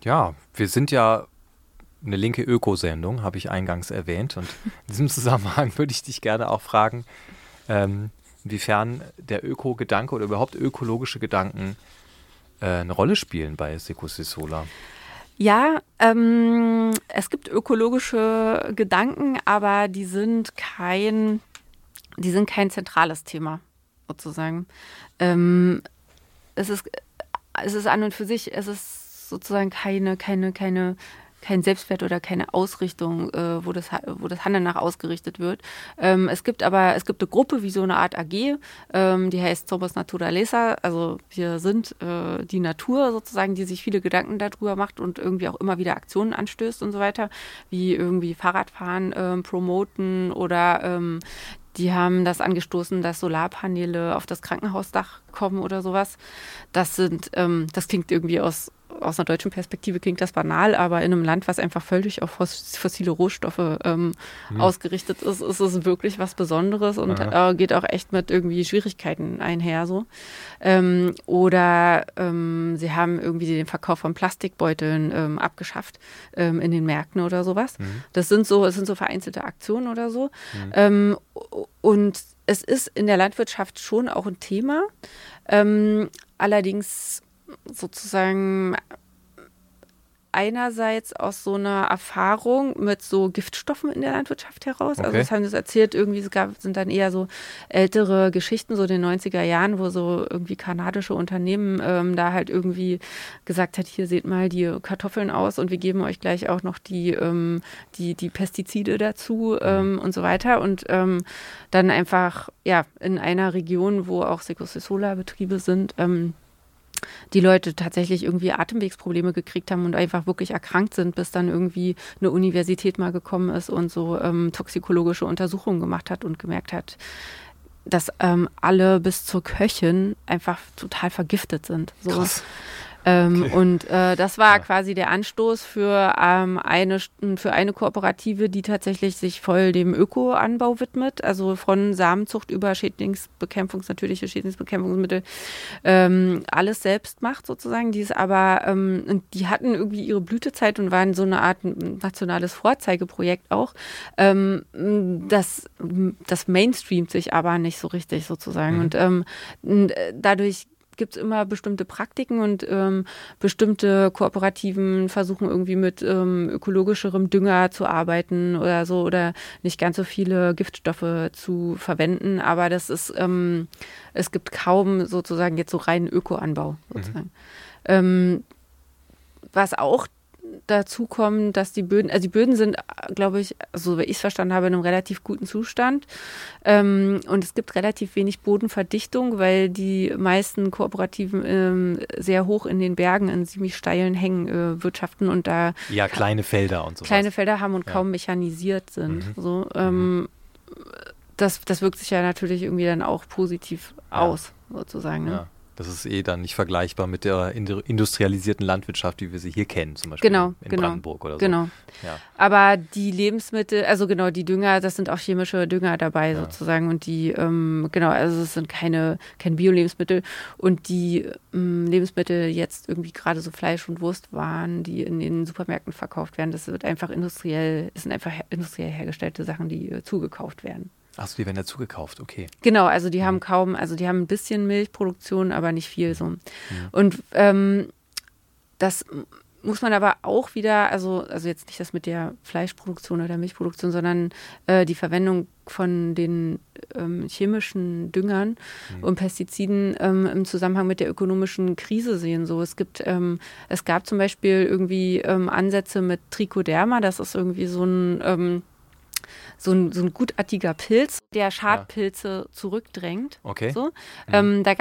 Ja, wir sind ja eine linke Ökosendung, habe ich eingangs erwähnt. Und in diesem Zusammenhang würde ich dich gerne auch fragen, inwiefern der Öko-Gedanke oder überhaupt ökologische Gedanken eine Rolle spielen bei Secussi Solar. Ja, es gibt ökologische Gedanken, aber die sind kein zentrales Thema, sozusagen. Es ist an und für sich, es ist sozusagen kein Selbstwert oder keine Ausrichtung, wo das Handeln nach ausgerichtet wird. Es gibt eine Gruppe wie so eine Art AG, die heißt Somos Naturaleza, also wir sind die Natur sozusagen, die sich viele Gedanken darüber macht und irgendwie auch immer wieder Aktionen anstößt und so weiter, wie irgendwie Fahrradfahren promoten oder die haben das angestoßen, dass Solarpaneele auf das Krankenhausdach kommen oder sowas. Das klingt irgendwie aus einer deutschen Perspektive klingt das banal, aber in einem Land, was einfach völlig auf fossile Rohstoffe ausgerichtet ist, ist es wirklich was Besonderes und geht auch echt mit irgendwie Schwierigkeiten einher. So. Oder sie haben irgendwie den Verkauf von Plastikbeuteln abgeschafft in den Märkten oder sowas. Es sind so vereinzelte Aktionen oder so. Und es ist in der Landwirtschaft schon auch ein Thema. Allerdings sozusagen einerseits aus so einer Erfahrung mit so Giftstoffen in der Landwirtschaft heraus. Okay. Also das haben sie erzählt, irgendwie sind dann eher so ältere Geschichten, so in den 90er Jahren, wo so irgendwie kanadische Unternehmen da halt irgendwie gesagt hat, hier seht mal die Kartoffeln aus und wir geben euch gleich auch noch die Pestizide dazu und so weiter. Und dann einfach, ja, in einer Region, wo auch Secussi Solar Betriebe sind, die Leute tatsächlich irgendwie Atemwegsprobleme gekriegt haben und einfach wirklich erkrankt sind, bis dann irgendwie eine Universität mal gekommen ist und so toxikologische Untersuchungen gemacht hat und gemerkt hat, dass alle bis zur Köchin einfach total vergiftet sind. So. Krass. Okay. Und das war quasi der Anstoß für eine Kooperative, die tatsächlich sich voll dem Ökoanbau widmet, also von Samenzucht über natürliche Schädlingsbekämpfungsmittel, alles selbst macht sozusagen. Die die hatten irgendwie ihre Blütezeit und waren so eine Art nationales Vorzeigeprojekt auch. Das mainstreamt sich aber nicht so richtig sozusagen. Und dadurch gibt es immer bestimmte Praktiken und bestimmte Kooperativen versuchen irgendwie mit ökologischerem Dünger zu arbeiten oder so oder nicht ganz so viele Giftstoffe zu verwenden. Aber das ist, es gibt kaum sozusagen jetzt so reinen Ökoanbau sozusagen. Was auch dazu kommt, dass die Böden sind, glaube ich, so wie ich es verstanden habe, in einem relativ guten Zustand. Und es gibt relativ wenig Bodenverdichtung, weil die meisten Kooperativen sehr hoch in den Bergen, in ziemlich steilen Hängen wirtschaften und da ja, kleine Felder und so. Kleine Felder haben und kaum mechanisiert sind. So, das wirkt sich ja natürlich irgendwie dann auch positiv aus, sozusagen. Ne? Ja. Das ist dann nicht vergleichbar mit der industrialisierten Landwirtschaft, wie wir sie hier kennen, zum Beispiel in Brandenburg oder so. Genau. Ja. Aber die Lebensmittel, also genau, die Dünger, das sind auch chemische Dünger dabei sozusagen und die, also es sind keine Bio-Lebensmittel und die Lebensmittel jetzt irgendwie gerade so Fleisch- und Wurstwaren, die in den Supermärkten verkauft werden, das sind einfach industriell hergestellte Sachen, die zugekauft werden. Achso, die werden ja zugekauft, okay. Genau, also die haben die haben ein bisschen Milchproduktion, aber nicht viel so. Und das muss man aber auch wieder, also jetzt nicht das mit der Fleischproduktion oder Milchproduktion, sondern die Verwendung von den chemischen Düngern und Pestiziden im Zusammenhang mit der ökonomischen Krise sehen. So, es gab zum Beispiel irgendwie Ansätze mit Trichoderma, das ist irgendwie so ein gutartiger Pilz, der Schadpilze zurückdrängt. Okay. So. Da